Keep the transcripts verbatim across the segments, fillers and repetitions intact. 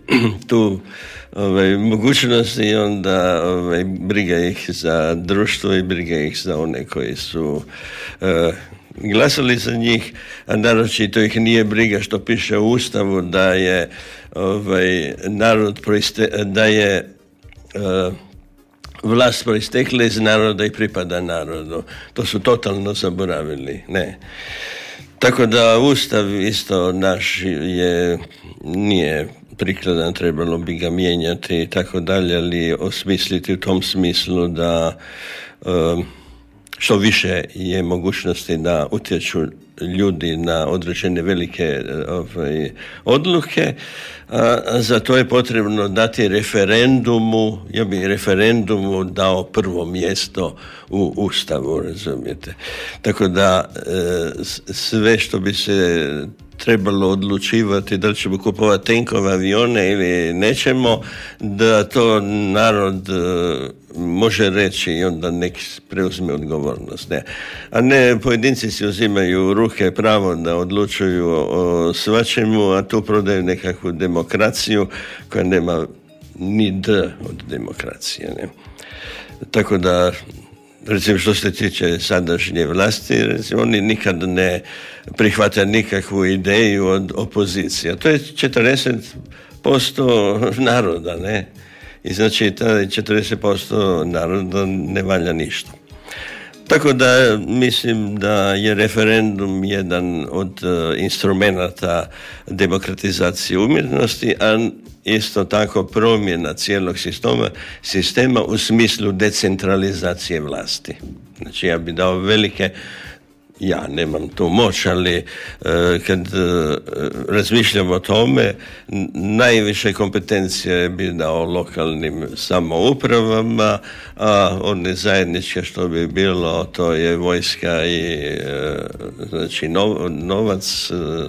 tu ovaj, mogućnosti i onda ovaj, briga ih za društvo i briga ih za one koji su uh, glasali za njih, a naročito ih nije briga što piše u Ustavu da je ovaj, narod proiste, da je uh, vlast proistekla iz naroda i pripada narodu. To su totalno zaboravili. Ne. Tako da Ustav isto naš je, nije prikladan, trebalo bi ga mijenjati i tako dalje, ali osmisliti u tom smislu da um, što više je mogućnosti da utječu ljudi na određene velike ovaj, odluke, a, a za to je potrebno dati referendumu, ja bih referendumu dao prvo mjesto u Ustavu, razumijete. Tako da e, sve što bi se trebalo odlučivati da li ćemo kupovati tenkove, avione ili nećemo, da to narod može reći i onda nek preuzme odgovornost. Ne. A ne, pojedinci si uzimaju u ruke pravo da odlučuju o svačemu, a tu prodaju nekakvu demokraciju koja nema ni D od demokracije. Ne. Tako da, recimo što se tiče sadašnje vlasti, recimo, oni nikad ne prihvate nikakvu ideju od opozicije. To je četrdeset posto naroda, ne? I znači taj četrdeset posto naroda ne valja ništa. Tako da mislim da je referendum jedan od uh, instrumenata demokratizacije umjetnosti, a isto tako promjena cijelog sistema, sistema u smislu decentralizacije vlasti. Znači ja bi dao velike, ja nemam tu moć, ali uh, kad uh, razmišljam o tome, najviše kompetencije bi dao lokalnim samoupravama, a one zajedničke što bi bilo, to je vojska i uh, znači nov, novac, uh,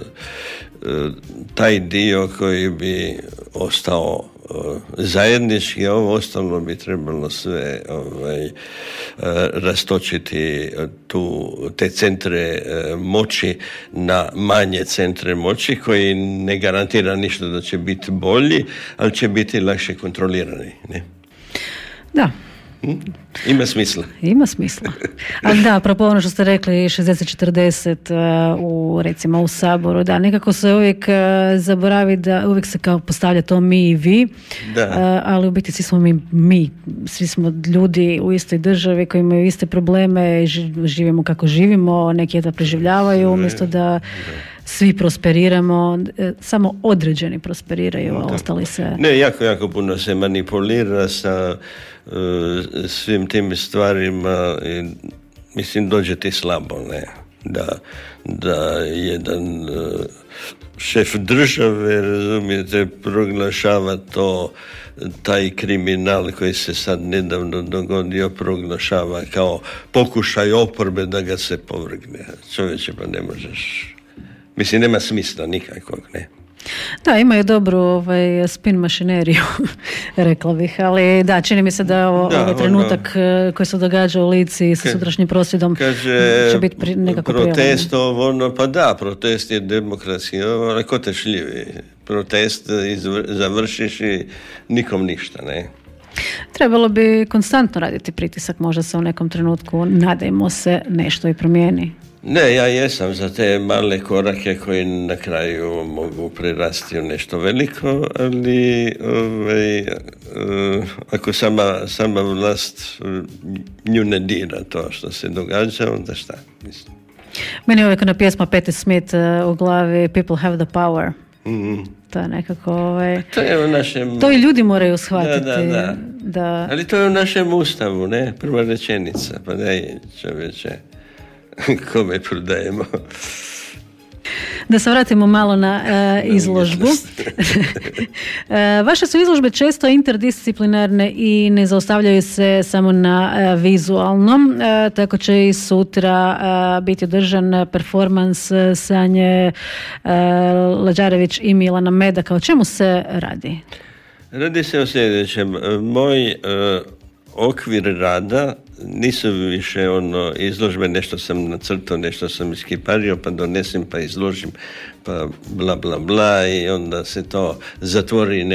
taj dio koji bi ostao zajednički, a ovo ostalo bi trebalo sve ovaj, rastočiti tu, te centre moći na manje centre moći koji ne garantira ništa da će biti bolji, ali će biti lakše kontrolirani. Ne? Da. Hm? Ima smisla. Ima smisla. Ali da, apropo ono što ste rekli, šezdeset četrdeset u, recimo, u Saboru, da, nekako se uvijek zaboravi da uvijek se kao postavlja to mi i vi, da. Ali u biti svi smo mi, mi, svi smo ljudi u istoj državi koji imaju iste probleme, živimo kako živimo, neki da preživljavaju, umjesto da svi prosperiramo, samo određeni prosperiraju, a ostali se... Ne, jako, jako puno se manipulira sa uh, svim tim stvarima i mislim dođe ti slabo, ne, da, da jedan uh, šef države, razumijete, proglašava to, taj kriminal koji se sad nedavno dogodio, proglašava kao pokušaj oporbe da ga se povrgne. Čovječe, pa ne možeš... Mislim, nema smisla nikakvog, ne. Da, imaju dobru ovaj, spin mašineriju, rekla bih, ali da, čini mi se da ovo, da, ovaj trenutak ono, koji se događa u Lici sa sutrašnjim prosvjedom kaže, će biti pri, nekako protest, ovo, ono, pa da, protest je demokratski, ali ko te šljivi? Protest izvr, završiš i nikom ništa, ne. Trebalo bi konstantno raditi pritisak, možda se u nekom trenutku, nadajmo se, nešto i promijeni. Ne, ja jesam za te male korake koji na kraju mogu prerasti u nešto veliko, ali ovaj, uh, ako sama, sama vlast nju ne dira to što se događa, onda šta, mislim. Meni je uvijek na pjesma Patti Smith uh, u glavi People have the power. Mm-hmm. To je nekako... Ovaj, to je u našem... To i ljudi moraju shvatiti. Da, da, da. da... Ali to je u našem Ustavu, ne? Prva rečenica, pa daj, čovječe. Kome prodajemo. Da se vratimo malo na uh, izložbu. uh, vaše su izložbe često interdisciplinarne i ne zaustavljaju se samo na uh, vizualnom. Uh, tako će i sutra uh, biti održan performans Sanje uh, Lađarević i Milana Medaka. O čemu se radi? Radi se o sljedećem. Moj uh, okvir rada nisu više ono izložbe, nešto sam nacrtao, nešto sam iskipario, pa donesem, pa izložim, pa bla bla bla i onda se to zatvori